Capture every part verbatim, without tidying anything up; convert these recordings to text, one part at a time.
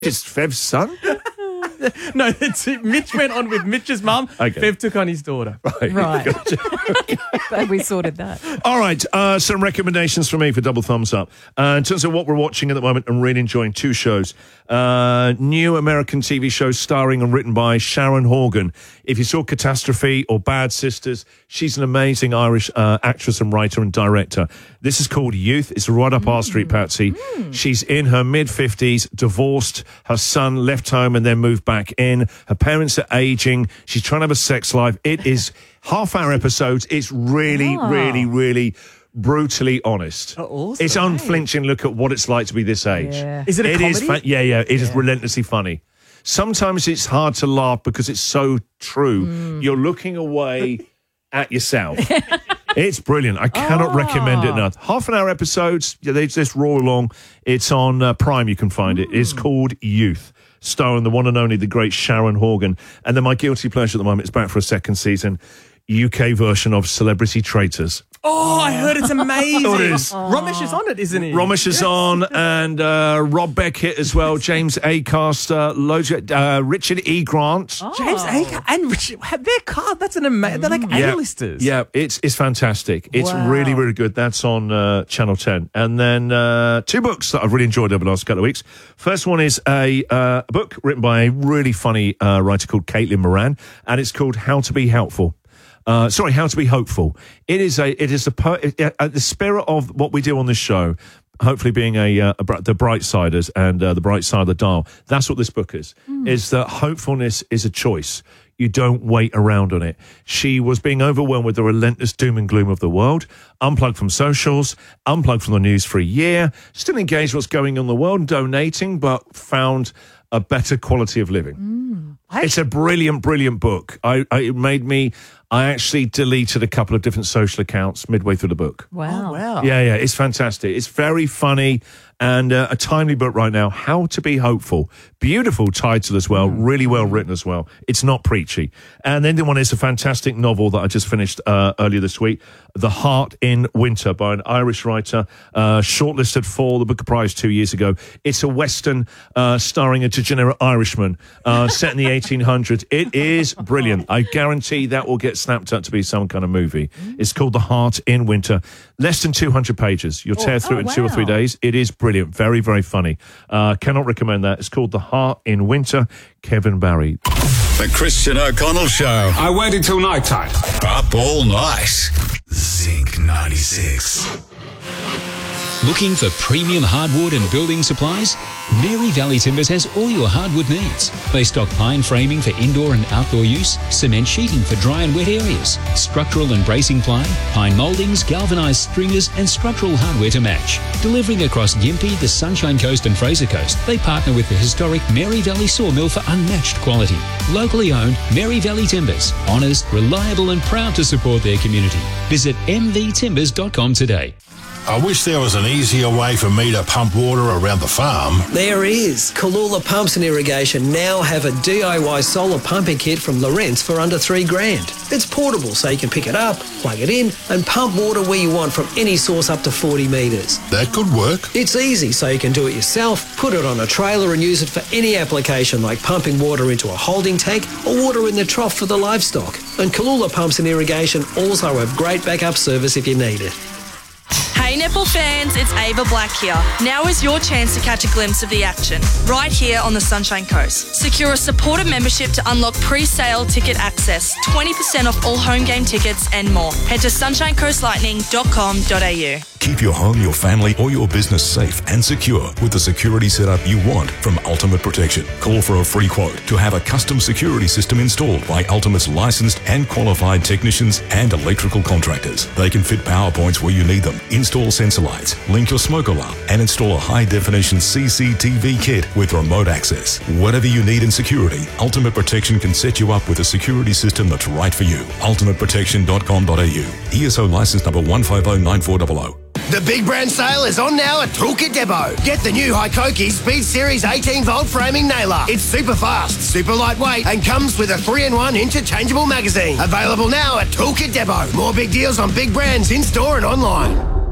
Is Fev's son? No, it's, Mitch went on with Mitch's mum. Okay. Fev took on his daughter. Right. Right. Gotcha. Glad we sorted that. All right, uh, some recommendations from me for double thumbs up. Uh, in terms of what we're watching at the moment, I'm really enjoying two shows. Uh, new American T V show starring and written by Sharon Horgan. If you saw Catastrophe or Bad Sisters, she's an amazing Irish uh, actress and writer and director. This is called Youth. It's right up mm. our street, Patsy. Mm. She's in her mid-fifties, divorced. Her son left home and then moved back in. Her parents are aging. She's trying to have a sex life. It is half-hour episodes. It's really, Oh. really, really brutally honest. Oh, awesome. It's unflinching look at what it's like to be this age. Yeah. Is it a It is comedy? fa- yeah, yeah. It is relentlessly funny. Sometimes it's hard to laugh because it's so true. Mm. You're looking away at yourself. It's brilliant. I cannot Oh. recommend it enough. Half an hour episodes. Yeah, they just roll along. It's on uh, Prime. You can find it. It's called Youth, starring the one and only, the great Sharon Horgan. And then my guilty pleasure at the moment is back for a second season. U K version of Celebrity Traitors. Oh, I heard it's amazing. Oh, it is. Ramesh is on it, isn't he? Ramesh is on, and uh, Rob Beckett as well, James Acaster, loads of, uh, Richard E. Grant. Oh. James Aker and Richard, their card. That's an amazing. They're like Yeah. A-listers. Yeah, it's it's fantastic. It's Wow. really, really good. That's on uh, Channel ten. And then uh, two books that I've really enjoyed over the last couple of weeks. First one is a, uh, a book written by a really funny uh, writer called Caitlin Moran, and it's called How to Be Helpful. Uh, sorry, How to Be Hopeful. It is a, it is the per, uh, the spirit of what we do on this show. Hopefully, being a, uh, a br- the bright siders and uh, the bright side of the dial. That's what this book is. Mm. Is that hopefulness is a choice. You don't wait around on it. She was being overwhelmed with the relentless doom and gloom of the world, unplugged from socials, unplugged from the news for a year, still engaged with what's going on in the world, donating, but found a better quality of living. Mm. It's a brilliant, brilliant book. I, I, it made me, I actually deleted a couple of different social accounts midway through the book. Wow. Oh, wow. Yeah, yeah, it's fantastic. It's very funny and uh, a timely book right now, How to Be Hopeful. Beautiful title as well, really well written as well. It's not preachy. And then the one is a fantastic novel that I just finished uh, earlier this week, The Heart in Winter, by an Irish writer, uh, shortlisted for the Booker Prize two years ago. It's a Western uh, starring a degenerate Irishman uh, set in the eighteen hundreds. It is brilliant. I guarantee that will get snapped up to be some kind of movie. It's called The Heart in Winter. Less than two hundred pages. You'll tear through oh, it in two or three wow. days. It is brilliant. Very, very funny. Uh, cannot recommend that. It's called The Heart in Winter. Kevin Barry. The Christian O'Connell Show. I waited till night time. Up all night. Zinc ninety-six. Looking for premium hardwood and building supplies? Mary Valley Timbers has all your hardwood needs. They stock pine framing for indoor and outdoor use, cement sheeting for dry and wet areas, structural and bracing ply, pine mouldings, galvanised stringers and structural hardware to match. Delivering across Gympie, the Sunshine Coast and Fraser Coast, they partner with the historic Mary Valley Sawmill for unmatched quality. Locally owned, Mary Valley Timbers. Honest, reliable and proud to support their community. Visit m v timbers dot com today. I wish there was an easier way for me to pump water around the farm. There is. Kalula Pumps and Irrigation now have a D I Y solar pumping kit from Lawrence for under three grand. It's portable, so you can pick it up, plug it in, and pump water where you want from any source up to forty metres. That could work. It's easy, so you can do it yourself, put it on a trailer and use it for any application like pumping water into a holding tank or water in the trough for the livestock. And Kalula Pumps and Irrigation also have great backup service if you need it. Hey netball fans, it's Ava Black here. Now is your chance to catch a glimpse of the action, right here on the Sunshine Coast. Secure a supporter membership to unlock pre-sale ticket access, twenty percent off all home game tickets and more. Head to sunshine coast lightning dot com dot a u. Keep your home, your family, or your business safe and secure with the security setup you want from Ultimate Protection. Call for a free quote to have a custom security system installed by Ultimate's licensed and qualified technicians and electrical contractors. They can fit power points where you need them, install sensor lights, link your smoke alarm, and install a high-definition C C T V kit with remote access. Whatever you need in security, Ultimate Protection can set you up with a security system that's right for you. ultimate protection dot com dot a u. E S O license number one five zero nine four zero zero. The big brand sale is on now at Toolkit Depot. Get the new Hikoki Speed Series eighteen volt framing nailer. It's super fast, super lightweight, and comes with a three in one interchangeable magazine. Available now at Toolkit Depot. More big deals on big brands in store and online.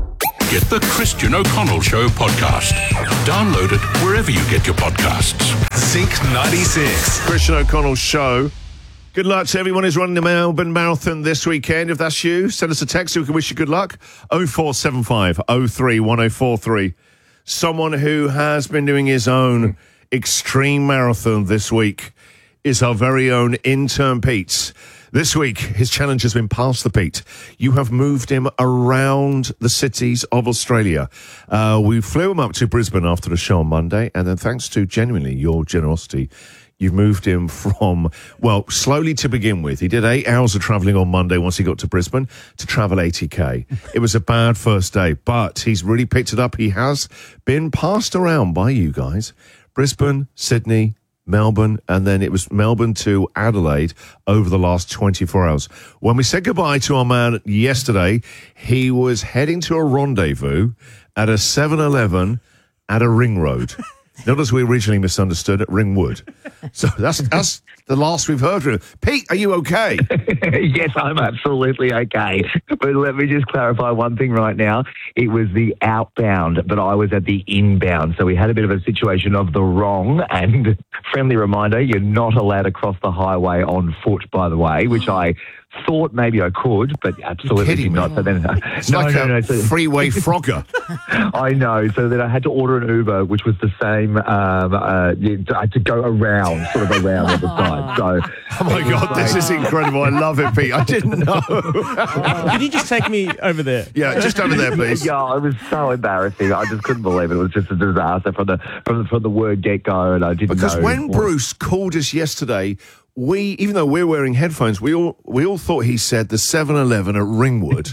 get the Christian O'Connell Show podcast. Download it wherever you get your podcasts. Zinc ninety-six. Christian O'Connell Show. Good luck to everyone who's running the Melbourne Marathon this weekend. If that's you, send us a text so we can wish you good luck. oh four seven five oh three one oh four three. Someone who has been doing his own extreme marathon this week is our very own intern Pete. This week, his challenge has been Pass the Pete. You have moved him around the cities of Australia. Uh, we flew him up to Brisbane after the show on Monday, and then thanks to genuinely your generosity, you've moved him from, well, slowly to begin with. He did eight hours of travelling on Monday once he got to Brisbane to travel eighty K. It was a bad first day, but he's really picked it up. He has been passed around by you guys. Brisbane, Sydney, Melbourne, and then it was Melbourne to Adelaide over the last twenty-four hours. When we said goodbye to our man yesterday, he was heading to a rendezvous at a seven eleven at a ring road. Not as we originally misunderstood, at Ringwood. So that's that's the last we've heard from him. Pete, are you okay? Yes, I'm absolutely okay. But let me just clarify one thing right now. It was the outbound, but I was at the inbound. So we had a bit of a situation of the wrong. And friendly reminder, you're not allowed to cross the highway on foot, by the way, which I thought maybe I could, but absolutely did not. So then, it's no, like no, a no, so, freeway frogger. I know. So then I had to order an Uber, which was the same. Um, uh, I had to go around, sort of around the other side. So, oh my God, this is incredible. I love it, Pete. I didn't know. Could you just take me over there? Yeah, just over there, please. Yeah, it was so embarrassing. I just couldn't believe it. It was just a disaster from the from the, from the word get go, and I didn't because know. when Bruce called us yesterday, we, even though we're wearing headphones, we all we all thought he said the seven eleven at Ringwood.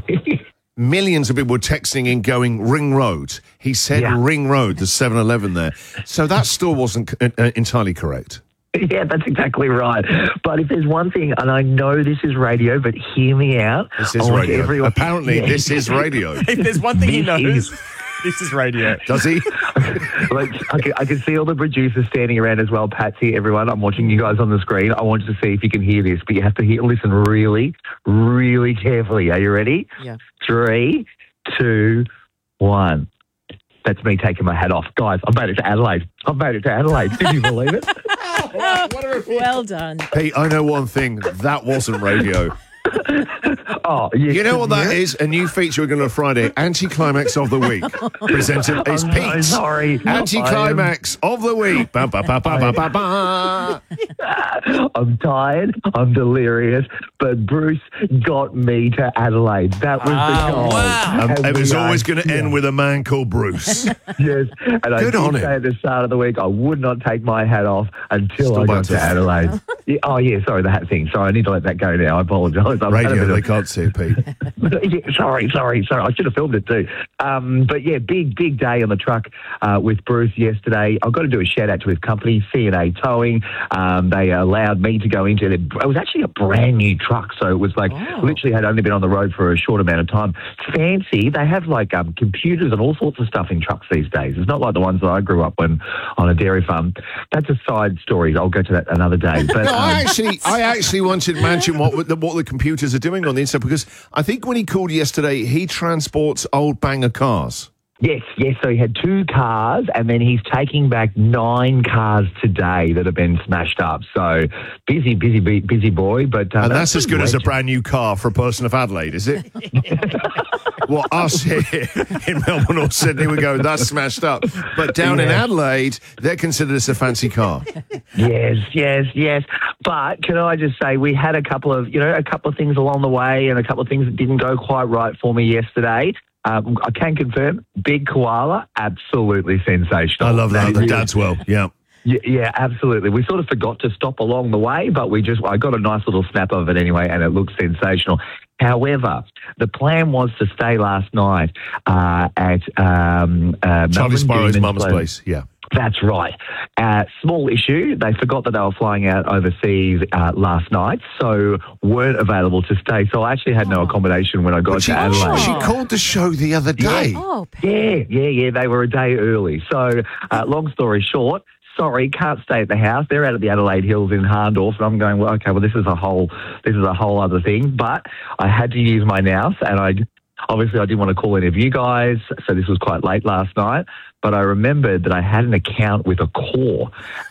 Millions of people were texting in going Ring Road. He said Yeah. Ring Road, the seven eleven there. So that still wasn't uh, uh, entirely correct. Yeah, that's exactly right. But if there's one thing, and I know this is radio, but hear me out. This is I want radio. everyone- Apparently, Yeah. this is radio. If there's one thing he This knows, is- this is radio. Does he? Like, I, can, I can see all the producers standing around as well. Patsy, everyone, I'm watching you guys on the screen. I want you to see if you can hear this, but you have to hear, listen really, really carefully. Are you ready? Yeah. Three, two, one. That's me taking my hat off. Guys, I've made it to Adelaide. I've made it to Adelaide. Can you believe it? Well done. Pete, I know one thing. That wasn't radio. Oh, yes. You know what that Yeah. is? A new feature we're going to do Friday. Anti-climax of the week. Presented as I'm so Pete. sorry. Anti-climax of the week. Ba, ba, ba, ba, ba, ba, ba. I'm tired. I'm delirious. But Bruce got me to Adelaide. That was the goal. Um, And it was we are- always going to yeah. end with a man called Bruce. Yes, and I Good did on say him. at the start of the week I would not take my hat off until Still I got about to to- Adelaide. Yeah, oh yeah, sorry, the hat thing. Sorry, I need to let that go now. I apologise. I've had a Radio, bit they of- can't see it, Pete. yeah, sorry, sorry, sorry. I should have filmed it too. Um, but yeah, big, big day on the truck uh, with Bruce yesterday. I've got to do a shout out to his company, C and A Towing. Um, they allowed me to go into it. It was actually a brand new truck, so it was like Oh. literally had only been on the road for a short amount of time. Fancy. They have like um, computers and all sorts of stuff in trucks these days. It's not like the ones that I grew up when on a dairy farm. That's a side story. I'll go to that another day. But No, I um, actually, I actually wanted to mention what the, what the computers are doing on the inside because I think when he called yesterday, he transports old banger cars. Yes, yes. So he had two cars, and then he's taking back nine cars today that have been smashed up. So busy, busy, bu- busy boy. But um, And that's as good as a great. brand new car for a person of Adelaide, is it? Well, us here in Melbourne or Sydney, we go, that's smashed up. But down in Yeah. Adelaide, they're considered as a fancy car. Yes, yes, yes. But can I just say, we had a couple of, you know, a couple of things along the way, and a couple of things that didn't go quite right for me yesterday. Um, I can confirm, Big Koala, absolutely sensational. I love that. The Really- dad's well, yeah. Yeah, yeah, absolutely. We sort of forgot to stop along the way, but we just, I got a nice little snap of it anyway, and it looked sensational. However, the plan was to stay last night uh, at um, uh, Charlie Melbourne Sparrow's Demons mum's Place. place, yeah. That's right. Uh, small issue. They forgot that they were flying out overseas uh, last night, so weren't available to stay. So I actually had no accommodation when I got But she, to Adelaide. she called the show the other day. Oh, Yeah, yeah, yeah. They were a day early. So, uh, long story short, sorry, can't stay at the house. They're out at the Adelaide Hills in Harndorf, and I'm going, well, okay, well, this is a whole, this is a whole other thing. But I had to use my nous, and I, obviously I didn't want to call any of you guys, so this was quite late last night, but I remembered that I had an account with a Core.